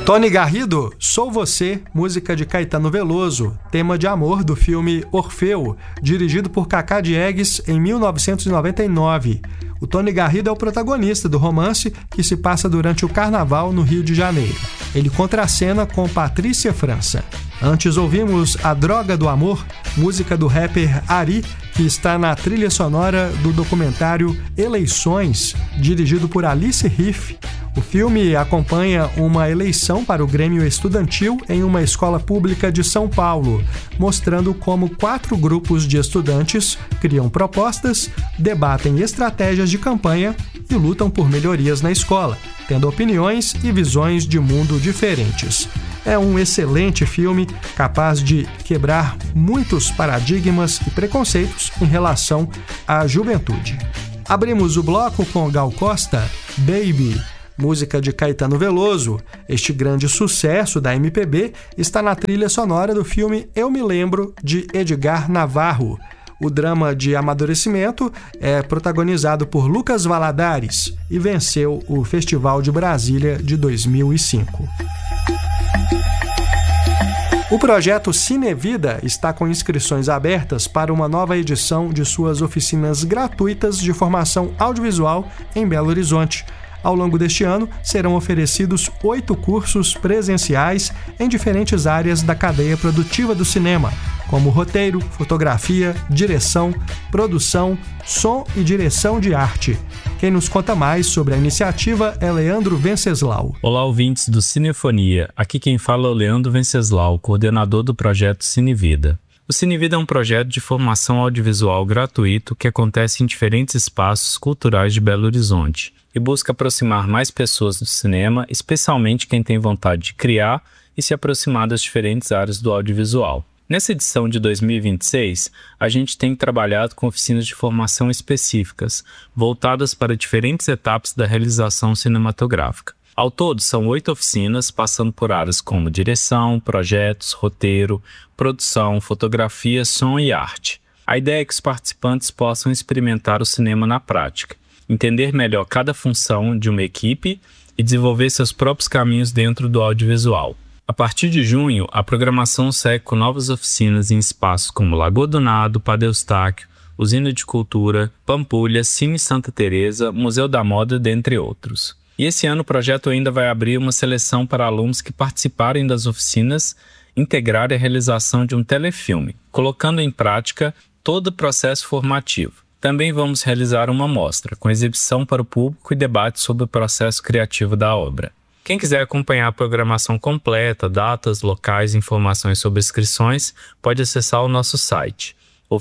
Tony Garrido, Sou Você, música de Caetano Veloso, tema de amor do filme Orfeu, dirigido por Cacá Diegues em 1999. O Tony Garrido é o protagonista do romance que se passa durante o Carnaval no Rio de Janeiro. Ele contracena com Patrícia França. Antes ouvimos A Droga do Amor, música do rapper Ari, que está na trilha sonora do documentário Eleições, dirigido por Alice Riff. O filme acompanha uma eleição para o Grêmio Estudantil em uma escola pública de São Paulo, mostrando como 4 grupos de estudantes criam propostas, debatem estratégias de campanha e lutam por melhorias na escola, tendo opiniões e visões de mundo diferentes. É um excelente filme, capaz de quebrar muitos paradigmas e preconceitos em relação à juventude. Abrimos o bloco com Gal Costa, Baby, música de Caetano Veloso. Este grande sucesso da MPB está na trilha sonora do filme Eu Me Lembro, de Edgar Navarro. O drama de amadurecimento é protagonizado por Lucas Valadares e venceu o Festival de Brasília de 2005. O projeto Cinevida está com inscrições abertas para uma nova edição de suas oficinas gratuitas de formação audiovisual em Belo Horizonte. Ao longo deste ano, serão oferecidos 8 cursos presenciais em diferentes áreas da cadeia produtiva do cinema, como roteiro, fotografia, direção, produção, som e direção de arte. Quem nos conta mais sobre a iniciativa é Leandro Venceslau. Olá, ouvintes do Cinefonia. Aqui quem fala é o Leandro Venceslau, coordenador do projeto Cinevida. O Cinevida é um projeto de formação audiovisual gratuito que acontece em diferentes espaços culturais de Belo Horizonte e busca aproximar mais pessoas do cinema, especialmente quem tem vontade de criar e se aproximar das diferentes áreas do audiovisual. Nessa edição de 2026, a gente tem trabalhado com oficinas de formação específicas, voltadas para diferentes etapas da realização cinematográfica. Ao todo, são 8 oficinas, passando por áreas como direção, projetos, roteiro, produção, fotografia, som e arte. A ideia é que os participantes possam experimentar o cinema na prática, entender melhor cada função de uma equipe e desenvolver seus próprios caminhos dentro do audiovisual. A partir de junho, a programação segue com novas oficinas em espaços como Lagoa do Nado, Padre Eustáquio, Usina de Cultura, Pampulha, Cine Santa Teresa, Museu da Moda, dentre outros. E esse ano o projeto ainda vai abrir uma seleção para alunos que participarem das oficinas integrar a realização de um telefilme, colocando em prática todo o processo formativo. Também vamos realizar uma mostra, com exibição para o público e debate sobre o processo criativo da obra. Quem quiser acompanhar a programação completa, datas, locais e informações sobre inscrições, pode acessar o nosso site,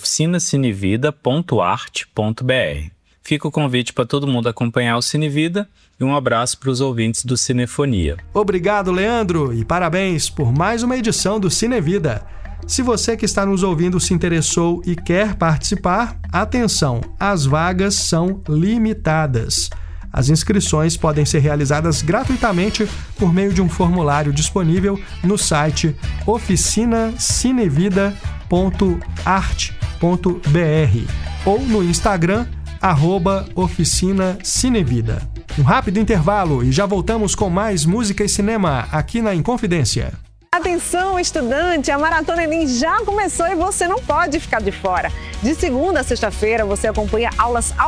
oficinacinevida.arte.br. Fica o convite para todo mundo acompanhar o Cinevida e um abraço para os ouvintes do Cinefonia. Obrigado, Leandro, e parabéns por mais uma edição do Cinevida. Se você que está nos ouvindo se interessou e quer participar, atenção, as vagas são limitadas. As inscrições podem ser realizadas gratuitamente por meio de um formulário disponível no site oficinacinevida.arte.br ou no Instagram @oficinacinevida. Um rápido intervalo e já voltamos com mais música e cinema aqui na Inconfidência. Atenção, estudante! A Maratona Enem já começou e você não pode ficar de fora. De segunda a sexta-feira, você acompanha aulas